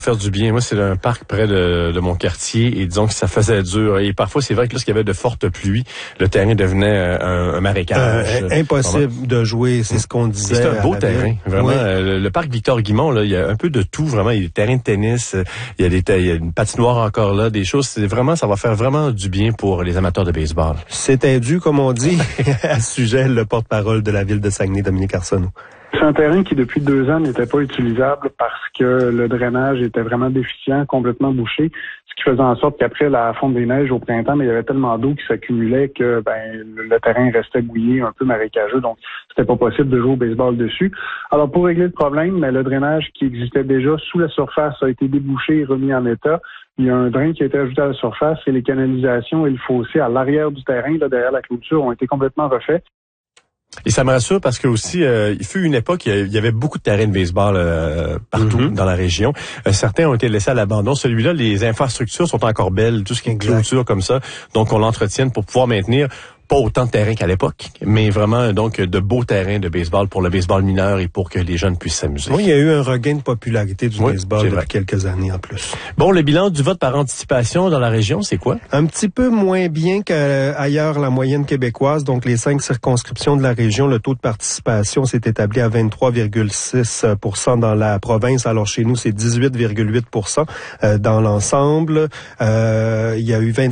Faire du bien. Moi, c'est un parc près de mon quartier et disons que ça faisait dur. Et parfois, c'est vrai que lorsqu'il y avait de fortes pluies, le terrain devenait un marécage. Impossible de jouer, c'est ce qu'on disait. C'est un beau terrain, vraiment. Oui. Le parc Victor-Guimond, là, il y a un peu de tout, vraiment. Il y a des terrains de tennis, il y a une patinoire encore là, des choses. C'est vraiment, ça va faire vraiment du bien pour les amateurs de baseball. C'est indu, comme on dit. À ce sujet, le porte-parole de la ville de Saguenay, Dominique Arsenault. C'est un terrain qui, depuis 2 ans, n'était pas utilisable parce que le drainage était vraiment déficient, complètement bouché, ce qui faisait en sorte qu'après la fonte des neiges au printemps, mais il y avait tellement d'eau qui s'accumulait que le terrain restait mouillé, un peu marécageux, donc c'était pas possible de jouer au baseball dessus. Alors, pour régler le problème, le drainage qui existait déjà sous la surface a été débouché et remis en état. Il y a un drain qui a été ajouté à la surface et les canalisations et le fossé à l'arrière du terrain, là, derrière la clôture, ont été complètement refaits. Et ça me rassure parce que aussi, il fut une époque, il y avait beaucoup de terrains de baseball partout dans la région. Certains ont été laissés à l'abandon. Celui-là, les infrastructures sont encore belles, tout ce qui est clôture comme ça. Donc, on l'entretienne pour pouvoir maintenir pas autant de terrains qu'à l'époque, mais vraiment donc de beaux terrains de baseball pour le baseball mineur et pour que les jeunes puissent s'amuser. Oui, il y a eu un regain de popularité du baseball depuis quelques années en plus. Bon, le bilan du vote par anticipation dans la région, c'est quoi? Un petit peu moins bien qu'ailleurs la moyenne québécoise. Donc, les 5 circonscriptions de la région, le taux de participation s'est établi à 23,6% dans la province. Alors, chez nous, c'est 18,8% dans l'ensemble. Il y a eu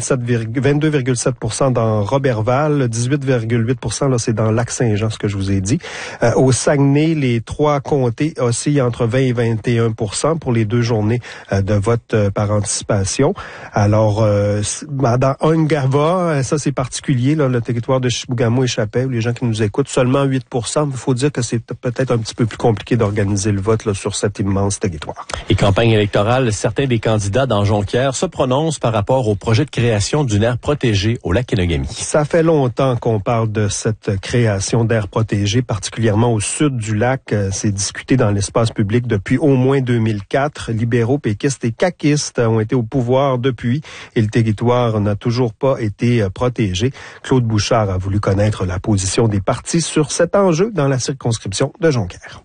22,7% dans Robertval. 18,8%, là, c'est dans Lac-Saint-Jean, ce que je vous ai dit. Au Saguenay, les 3 comtés oscillent entre 20 et 21% pour les 2 journées de vote par anticipation. Alors, dans Ongava, ça c'est particulier, là, le territoire de Chibougamau et Chapais, les gens qui nous écoutent, seulement 8%. Il faut dire que c'est peut-être un petit peu plus compliqué d'organiser le vote là, sur cet immense territoire. Et campagne électorale, certains des candidats dans Jonquière se prononcent par rapport au projet de création d'une aire protégée au lac Kenogami. Ça fait longtemps qu'on parle de cette création d'aires protégées, particulièrement au sud du lac. C'est discuté dans l'espace public depuis au moins 2004. Libéraux, péquistes et caquistes ont été au pouvoir depuis et le territoire n'a toujours pas été protégé. Claude Bouchard a voulu connaître la position des partis sur cet enjeu dans la circonscription de Jonquière.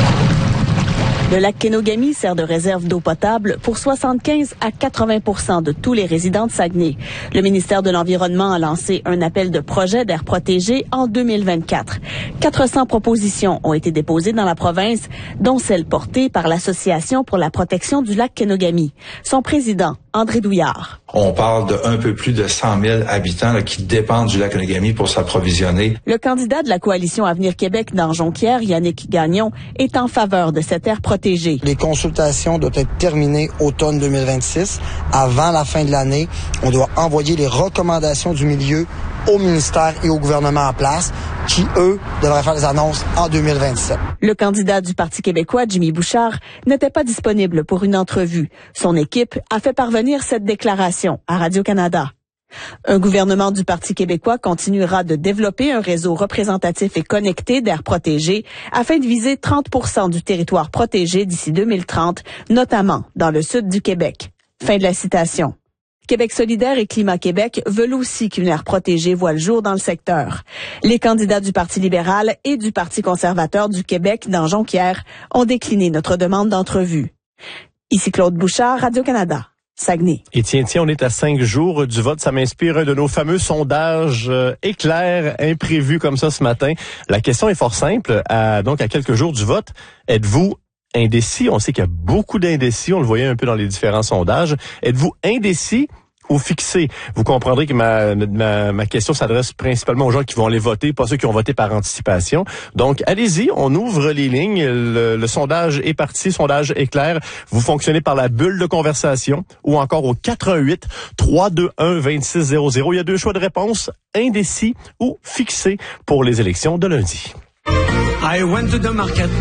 Le lac Kenogami sert de réserve d'eau potable pour 75 à 80% de tous les résidents de Saguenay. Le ministère de l'Environnement a lancé un appel de projet d'aires protégées en 2024. 400 propositions ont été déposées dans la province, dont celle portée par l'Association pour la protection du lac Kenogami. Son président, André Douillard. On parle de un peu plus de 100 000 habitants là, qui dépendent du lac Kenogami pour s'approvisionner. Le candidat de la coalition Avenir Québec dans Jonquière, Yannick Gagnon, est en faveur de cette aire protégée. Les consultations doivent être terminées automne 2026. Avant la fin de l'année, on doit envoyer les recommandations du milieu au ministère et au gouvernement en place, qui, eux, devraient faire des annonces en 2027. Le candidat du Parti québécois, Jimmy Bouchard, n'était pas disponible pour une entrevue. Son équipe a fait parvenir cette déclaration à Radio-Canada. Un gouvernement du Parti québécois continuera de développer un réseau représentatif et connecté d'aires protégées afin de viser 30% du territoire protégé d'ici 2030, notamment dans le sud du Québec. Fin de la citation. Québec solidaire et Climat Québec veulent aussi qu'une aire protégée voit le jour dans le secteur. Les candidats du Parti libéral et du Parti conservateur du Québec dans Jonquière ont décliné notre demande d'entrevue. Ici Claude Bouchard, Radio-Canada. Saguenay. Et tiens, on est à 5 jours du vote. Ça m'inspire un de nos fameux sondages éclairs, imprévus comme ça ce matin. La question est fort simple. Donc, à quelques jours du vote, êtes-vous indécis? On sait qu'il y a beaucoup d'indécis. On le voyait un peu dans les différents sondages. Êtes-vous indécis ou fixé? Vous comprendrez que ma question s'adresse principalement aux gens qui vont aller voter, pas ceux qui ont voté par anticipation. Donc, allez-y, on ouvre les lignes. Le sondage est parti, sondage éclair. Vous fonctionnez par la bulle de conversation ou encore au 418-321-2600. Il y a 2 choix de réponse, indécis ou fixé pour les élections de lundi. I went to the market.